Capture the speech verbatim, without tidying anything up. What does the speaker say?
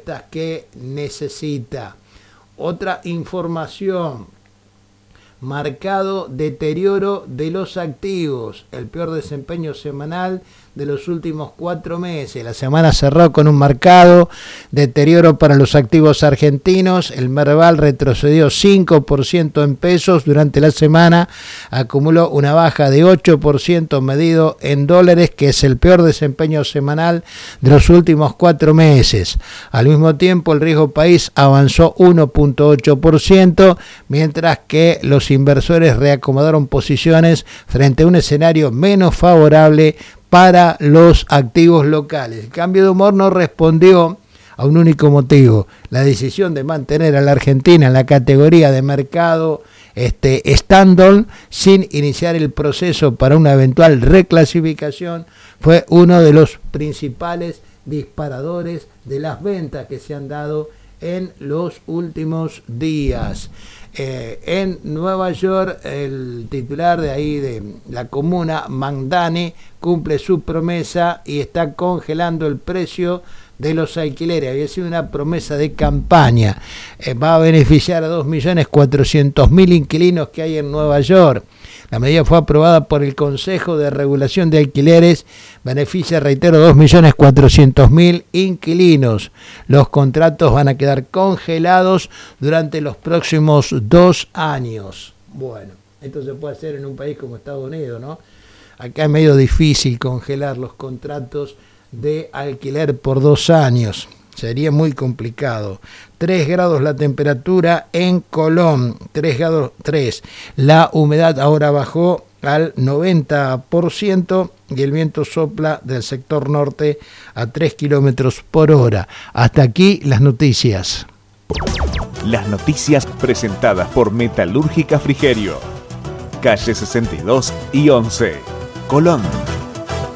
respuestas que necesita. Otra información: marcado deterioro de los activos, el peor desempeño semanal de los últimos cuatro meses. La semana cerró con un marcado deterioro para los activos argentinos. El Merval retrocedió cinco por ciento en pesos durante la semana, acumuló una baja de ocho por ciento medido en dólares, que es el peor desempeño semanal de los últimos cuatro meses. Al mismo tiempo, el riesgo país avanzó uno punto ocho por ciento, mientras que los inversores reacomodaron posiciones frente a un escenario menos favorable para los activos locales. El cambio de humor no respondió a un único motivo: la decisión de mantener a la Argentina en la categoría de mercado este, estándar sin iniciar el proceso para una eventual reclasificación fue uno de los principales disparadores de las ventas que se han dado en los últimos días. Eh, en Nueva York, el titular de ahí de la comuna, Mamdani, cumple su promesa y está congelando el precio de los alquileres. Había sido una promesa de campaña. Eh, va a beneficiar a dos millones cuatrocientos mil inquilinos que hay en Nueva York. La medida fue aprobada por el Consejo de Regulación de Alquileres. Beneficia, reitero, dos millones cuatrocientos mil inquilinos. Los contratos van a quedar congelados durante los próximos dos años. Bueno, esto se puede hacer en un país como Estados Unidos, ¿no? Acá es medio difícil congelar los contratos de alquiler por dos años. Sería muy complicado. tres grados la temperatura en Colón. tres grados tres. La humedad ahora bajó al noventa por ciento y el viento sopla del sector norte a tres kilómetros por hora. Hasta aquí las noticias. Las noticias presentadas por Metalúrgica Frigerio. Calle sesenta y dos y once. Colón.